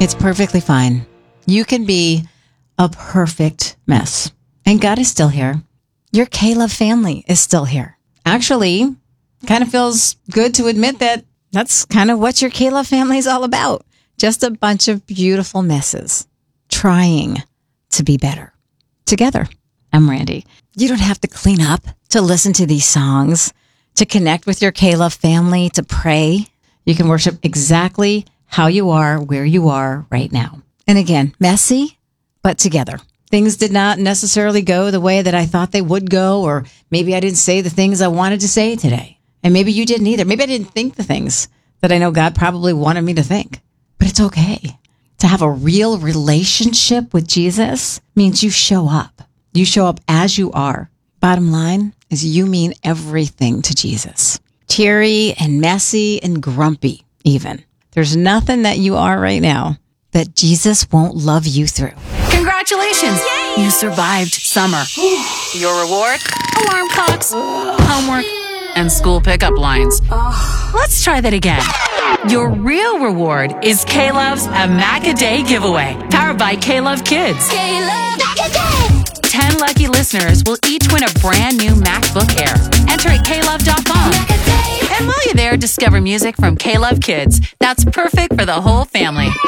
It's perfectly fine. You can be a perfect mess. And God is still here. Your K-Love family is still here. Actually, kind of feels good to admit that that's kind of what your K-Love family is all about. Just a bunch of beautiful messes trying to be better together. I'm Randy. You don't have to clean up to listen to these songs, to connect with your K-Love family, to pray. You can worship exactly how you are, where you are right now. And again, messy, but together. Things did not necessarily go the way that I thought they would go, or maybe I didn't say the things I wanted to say today. And maybe you didn't either. Maybe I didn't think the things that I know God probably wanted me to think. But it's okay. To have a real relationship with Jesus means you show up. You show up as you are. Bottom line is you mean everything to Jesus. Teary and messy and grumpy even. There's nothing that you are right now that Jesus won't love you through. Congratulations! Yay! You survived summer. Your reward? Alarm clocks, homework, and school pickup lines. Let's try that again. Your real reward is K-Love's A Mac a Day giveaway, powered by K-Love Kids. K-Love Mac a Day! 10 lucky listeners will each win a brand new MacBook Air. Enter at klove.com. Mac a Day! And while you're there, discover music from K-Love Kids that's perfect for the whole family.